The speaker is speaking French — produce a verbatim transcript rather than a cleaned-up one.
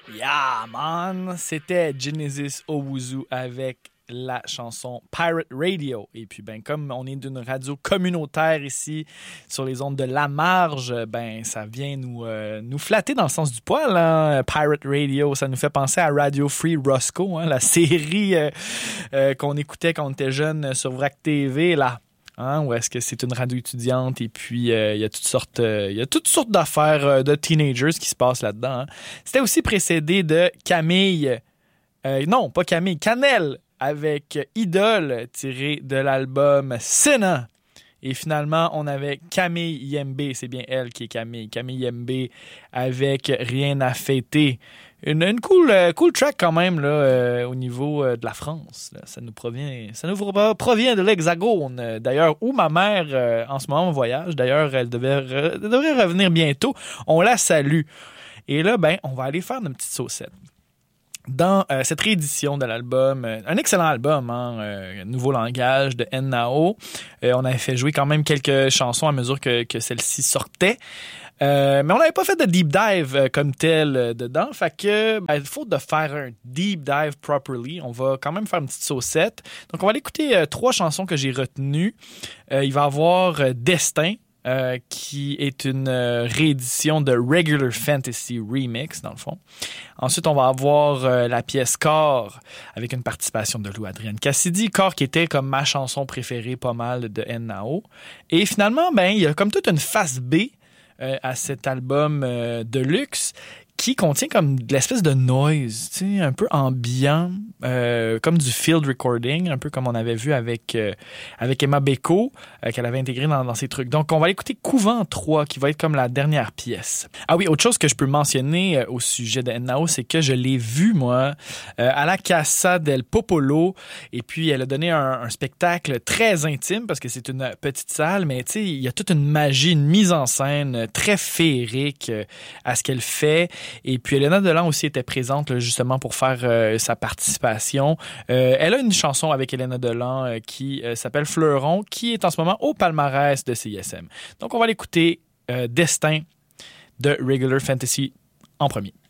Yeah, man! C'était Genesis Owuzu avec la chanson Pirate Radio. Et puis, ben, comme on est d'une radio communautaire ici, sur les ondes de La Marge, ben, ça vient nous, euh, nous flatter dans le sens du poil, hein? Pirate Radio, ça nous fait penser à Radio Free Roscoe, hein? La série euh, euh, qu'on écoutait quand on était jeune sur V R A C T V, là. Hein, ou est-ce que c'est une radio étudiante et puis il euh, y a toutes sortes euh, il y a toutes sortes d'affaires euh, de teenagers qui se passent là-dedans. Hein. C'était aussi précédé de Camille, euh, non pas Camille, Cannelle avec Idole tiré de l'album Senna. Et finalement, on avait Camille Yembe, c'est bien elle qui est Camille, Camille Yembe avec Rien à fêter. Une, une cool, euh, cool track quand même là, euh, au niveau euh, de la France. Là. Ça nous provient, ça nous provient de l'Hexagone, euh, d'ailleurs, où ma mère euh, en ce moment voyage. D'ailleurs, elle devait re, devrait revenir bientôt. On la salue. Et là, ben, on va aller faire une petite saucette. Dans euh, cette réédition de l'album, euh, un excellent album, hein, euh, Nouveau langage de N A O. Euh, on avait fait jouer quand même quelques chansons à mesure que, que celle-ci sortait. Euh, mais on n'avait pas fait de deep dive euh, comme tel euh, dedans. Fait que, ben, faute de faire un deep dive properly, on va quand même faire une petite saucette. Donc, on va aller écouter euh, trois chansons que j'ai retenues. Euh, il va y avoir euh, Destin, euh, qui est une euh, réédition de Regular Fantasy Remix, dans le fond. Ensuite, on va avoir euh, la pièce Corps, avec une participation de Lou-Adrienne Cassidy. Corps qui était comme ma chanson préférée pas mal de N A O. Et finalement, ben, il y a comme toute une face B Euh, à cet album euh, de luxe qui contient comme de l'espèce de noise, tu sais, un peu ambiant, euh, comme du field recording, un peu comme on avait vu avec, euh, avec Emma Beko, euh, qu'elle avait intégré dans, dans ses trucs. Donc, on va écouter Couvent trois, qui va être comme la dernière pièce. Ah oui, autre chose que je peux mentionner euh, au sujet de N A O, c'est que je l'ai vue, moi, euh, à la Casa del Popolo, et puis elle a donné un, un spectacle très intime, parce que c'est une petite salle, mais tu sais, il y a toute une magie, une mise en scène très féerique euh, à ce qu'elle fait. Et puis, Elena Delan aussi était présente là, justement pour faire euh, sa participation. Euh, elle a une chanson avec Elena Delan euh, qui euh, s'appelle Fleuron, qui est en ce moment au palmarès de C I S M. Donc, on va l'écouter euh, Destin de Regular Fantasy en premier.